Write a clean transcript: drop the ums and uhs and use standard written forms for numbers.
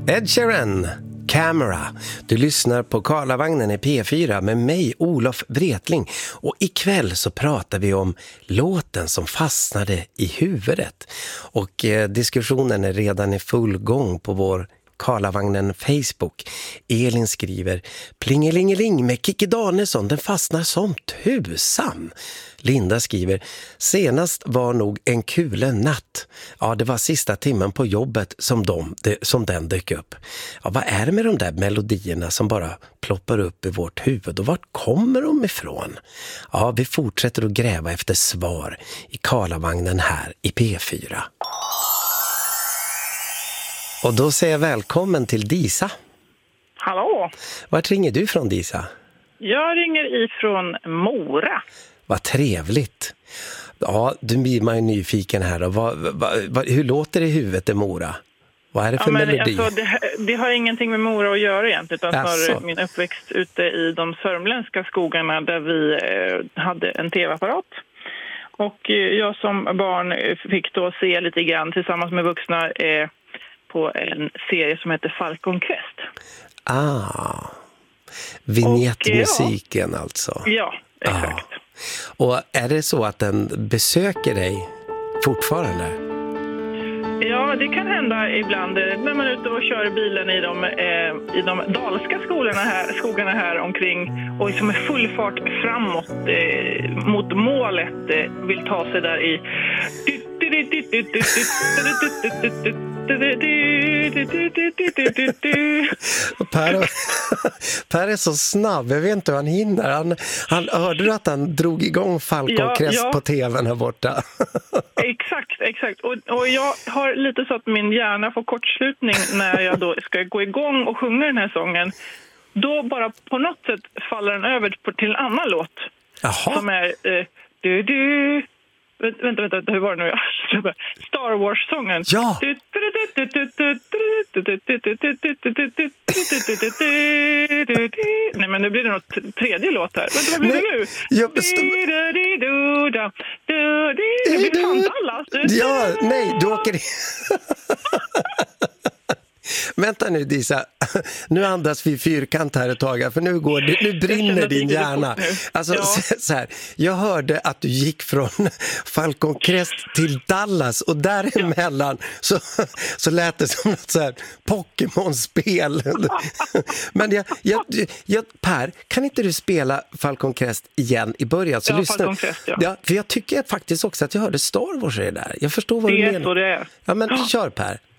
Ed Sheeran, Camera. Du lyssnar på Karlavagnen i P4 med mig, Olof Wretling. Och ikväll så pratar vi om låten som fastnade i huvudet. Och diskussionen är redan i full gång på vår Karlavagnen Facebook. Elin skriver: Plingelingeling med Kikki Danielsson, den fastnar som tusan. Linda skriver: senast var nog en kulen natt. Ja, det var sista timmen på jobbet som den dök upp. Ja, vad är det med de där melodierna som bara ploppar upp i vårt huvud och vart kommer de ifrån? Ja, vi fortsätter att gräva efter svar i Karlavagnen här i P4. Och då säger jag välkommen till Disa. Hallå! Vart ringer du från, Disa? Jag ringer ifrån Mora. Vad trevligt. Ja, du blir man ju nyfiken här då. Hur låter det i huvudet i Mora? Vad är det för melodi? Alltså, det har ingenting med Mora att göra egentligen. Utan snarare min uppväxt ute i de sörmländska skogarna där vi hade en tv-apparat. Och jag som barn fick då se lite grann tillsammans med vuxna på en serie som heter Falcon Crest. Vignettmusiken alltså. Ja, exakt. Och är det så att den besöker dig fortfarande? Ja, det kan hända ibland när man är ute och kör bilen i de dalska skogarna här omkring och som är full fart framåt mot målet vill ta sig där i... Per är så snabb, jag vet inte hur han hinner. Han hörde att han drog igång Falcon Crest på tvn här borta. Exakt. Och jag har lite så att min hjärna får kortslutning när jag då ska gå igång och sjunga den här sången. Då bara på något sätt faller den över till en annan låt. Jaha. Som är Vänta, hur var det nu? Star Wars-sången. Ja! Nej, men nu blir det något tredje låt här. Vänta, vad blir det nu? Det blir fan Dallas. Ja, nej, du åker... Vänta nu, Disa. Nu andas vi fyrkant här ett tag, för nu brinner din hjärna. Alltså, så här, jag hörde att du gick från Falcon Crest till Dallas och däremellan så lät det som något så här Pokémon-spel. Men Per, kan inte du spela Falcon Crest igen i början? Så lyssna. Falcon Crest, för jag tycker faktiskt också att jag hörde Star Wars i det där. Jag förstår vad du menar. Det är så det är. Ja, men kör, Per.